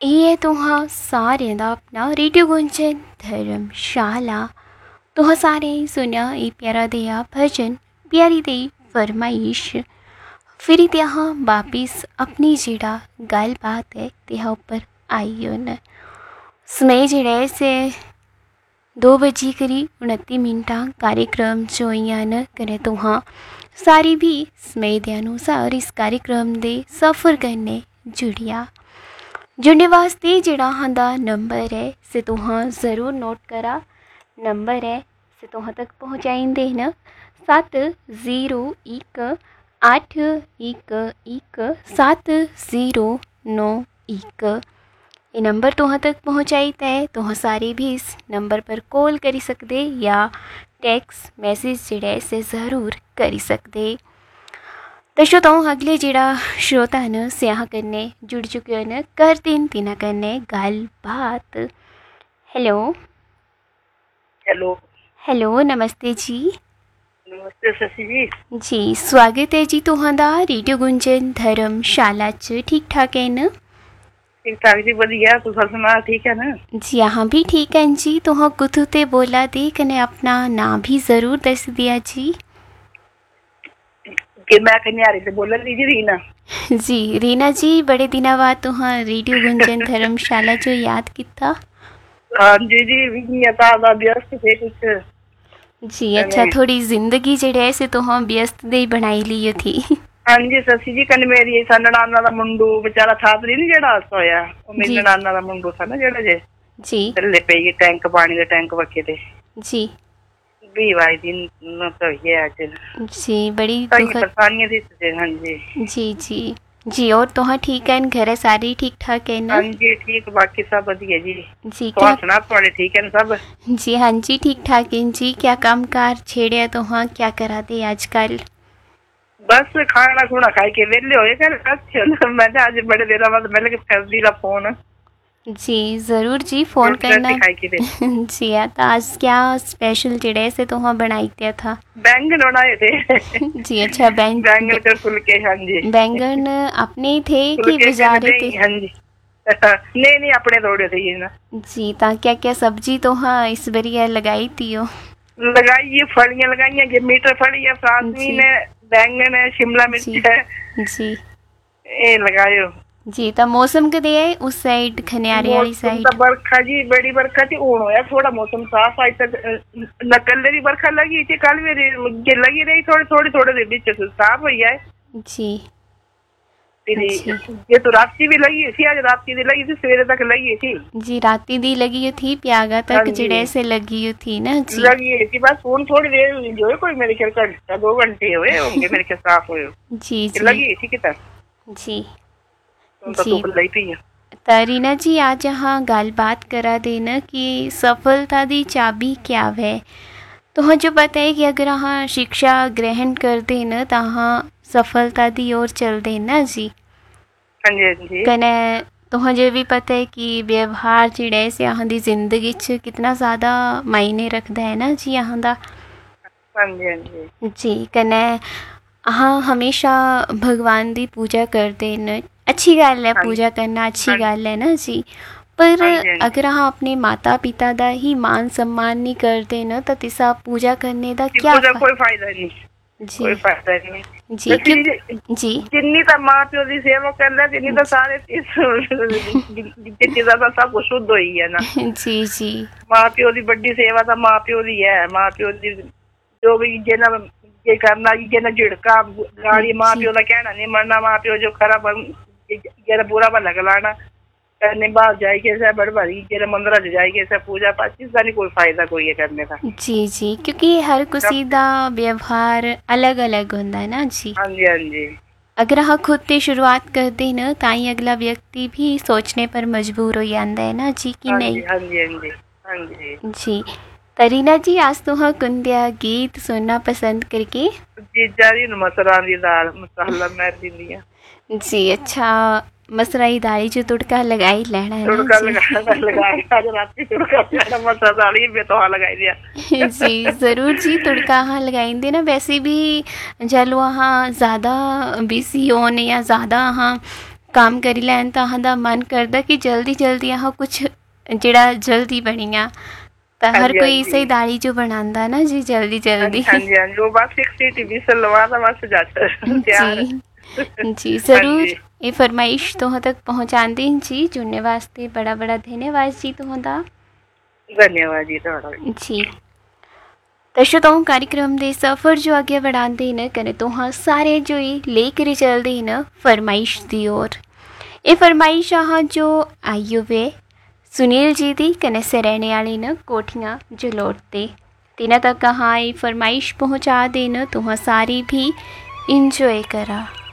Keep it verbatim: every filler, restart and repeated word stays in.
ਇਹ ਤੁਹਾਂ ਸਾਰਿਆਂ ਦਾ ਆਪਣਾ रेडियो गुंजन धर्मशाला। तुहां सारे सुनिया ये प्यारा देआ भजन प्यारी दे फरमाइश फिर त्याहाँ वापिस अपनी जेड़ा गल बात है त्याह उपर आई होन समय जेड़ा से दो बजी करी उनती मिनटा कार्यक्रम जो न कने तुहां सारी भी समय के अनुसार इस कार्यक्रम दे सफ़र करने जुड़िया। जुड़ने वास्ते जेड़ा हांदा नंबर है से तुहां ज़रूर नोट करा। नंबर है से तुहां तक पहुँचाइंदे न सत्त ज़ीरो एक अठ एक एक सत्त ज़ीरो नौ एक। ये नंबर तुहां तक पहुँचाईता है। तुहां सारे भी इस नंबर पर कॉल करी सकदे या टैक्स मैसेज जेड़ा से ज़रूर करी सकदे। तो श्रोताओं अगले जिड़ा श्रोता न स्याह करने जुड़ चुके न कर दिन तिना करने गल बात। हेलो हेलो हेलो नमस्ते जी। नमस्ते शशि जी। जी स्वागत है जी तुहांदा रेडियो गुंजन धर्मशाला च। ठीक ठाक है न? ठीक ठाक जी बढ़िया। तुसा सुना ठीक है ना? जी यहाँ भी ठीक है जी। तुहां कुथु ते बोला दे कने अपना नाम भी ज़रूर दस दिया जी। कि मैं कन्यारी से बोल रही जी रीना। जी रीना जी बड़े दिना बाद तुहां रेडियो गुंजन धर्मशाला जो याद किया। हाँ जी जी तादा व्यस्त थे कुछ जी अच्छा थोड़ी जिंदगी जेड़े से तुहां व्यस्त दे बनाई ली थी। हाँ जी शशि जी कन मेरी सा ननाना दा मुंडू बेचारा था नहीं जेड़ा होया ओ मेरी ननाना दा मुंडू था ना जेड़ा जे जी थल्ले पे टैंक पानी दे टैंक वके ते जी भी वाई दिन न तो ये आज जी बड़ी दुखद परेशानियां थी। हाँ जी जी जी जी और तुहां ठीक है घरे सारे ठीक ठाक है ना? हाँ जी ठीक बाकी सब बढ़िया जी। जी तो क्या सुना थोड़े ठीक है सब? जी हाँ जी ठीक ठाक है जी। क्या काम कार छेड़िया तुहां क्या करा दे आजकल? बस खाना खुना खाई के वेले होए कर अच्छा मैंने आज बड़े देर बाद मैंने के कर दिया फोन। जी ज़रूर जी फ़ोन करना। जी हाँ तो आज क्या स्पेशल जड़े से तो वहाँ बनाई दिया था? बैंगन बनाए थे। जी अच्छा बैंग बैंगन के फुलके। हाँ जी बैंगन अपने थे कि बाजारे थे? हाँ जी नहीं नहीं अपने तोड़े थे ये ना। जी ता क्या क्या सब्जी तो हाँ इस बारी लगाई थी हो? लगाई है फलियां लगाई है मीटर फली है फ्रांसवीन है बैंगन है शिमला मिर्च है जी ये लगायो। जी तो मौसम के दिए उस साइड खनियारी वाली साइड बरखा जी बड़ी बरखा थी ऊन होया थोड़ा मौसम साफ आज तक नकल भी बरखा लगी थी कल भी लगी रही थोड़ी थोड़ी थोड़े बीच साफ हुई है जी। ये तो राती भी लगी थी आज राती भी लगी थी सवेरे तक लगी थी जी राती दी लगी थी प्यागा तक जड़े से लगी थी ना जी लगी थी बस फोन थोड़ी देर जो है कोई मेरे ख्याल घंटा दो घंटे हुए होंगे मेरे ख्याल साफ हुए जी जी लगी थी कितना जी जी। तरीना जी आज यहाँ गल बात करा देना कि सफलता दी चाबी क्या है। तो हाँ जो पता है कि अगर हाँ शिक्षा ग्रहण कर देना तो हाँ सफलता दी ओर चल देना जी। हाँ जी हाँ जी कने तो हाँ जो भी पता है कि व्यवहार जिड़े से यहाँ दी जिंदगी च कितना ज़्यादा मायने रखता है ना जी यहाँ दा। हाँ जी हाँ जी जी कने हाँ हमेशा भगवान दी पूजा करते न अच्छी गल है पूजा करना अच्छी गल है ना जी। पर अगर हाँ अपने माता पिता दा ही मान सम्मान नहीं करते न तो तिसा पूजा करने दा क्या कोई फायदा नहीं जी कोई फायदा नहीं जी जी जिन्नी तो माँ प्यो की सेवा कर ले जिन्नी तो सारे जितनी ज्यादा सब कुछ शुद्ध हुई है ना। जी जी माँ प्यो की बड़ी सेवा तो माँ प्यो की है। माँ प्यो की जो भी जिन्ना ये करना ये झिड़का गाड़ी माँ प्यो का कहना नहीं मरना माँ प्यो जो खरा जरा बुरा भला गलाना करने बाहर जाएगी ऐसा बड़ भारी जरा मंदिर जाएगी ऐसा पूजा पाठ इसका नहीं कोई फायदा कोई है करने का। जी जी क्योंकि हर किसी का व्यवहार अलग अलग होता है ना जी। हाँ जी हाँ जी अगर हाँ खुद से शुरुआत करते न ताई अगला व्यक्ति भी सोचने पर मजबूर हो जाता है ना जी कि नहीं। हाँ जी हाँ जी हाँ जी जी तरीना जी आज तो हाँ कुंदिया गीत सुनना पसंद करके जी जारी मसरा दी दाल मसाला मैं दिंदी जी अच्छा मसराई दाली जो तुड़का लगाई लेना है तुड़का लगा लगाया आज रात की तुड़का लेना मसरा दाली में तो लगाई दिया। जी ज़रूर जी तुड़का हाँ लगाई देना। वैसे भी चलो हाँ ज़्यादा बिजी होने या ज़्यादा हाँ काम करी लैन तो अहां मन करदा कि जल्दी जल्दी अह कुछ जेड़ा जल्दी बनिया तो हाँ हर जी, कोई हाँ इसे जी। दाली जो बनांदा ना जी जल्दी हाँ जल्दी। जी, हाँ जी, हाँ जी, वो बस एक सीटी विसल लवा था बस जाता तैयार। जी जी हाँ ज़रूर जी, ये फरमाइश तुहां तक पहुँचांदी जी जुड़ने वास्ते बड़ा बड़ा धन्यवाद जी तुहां धन्यवाद जी थोड़ा। जी। तो श्रोताओं कार्यक्रम दे सफ़र जो अगे बढ़ाते न कने तुहां सारे जो ये लेकर चलते न फरमाइश दी ओर ये फरमाइश अह जो आई वे सुनील जी दी कने से रहने वाली न कोठियाँ जलोट ते तिना तक कहाँ ये फरमाइश पहुँचा देना तुहां सारी भी इंजॉय करा।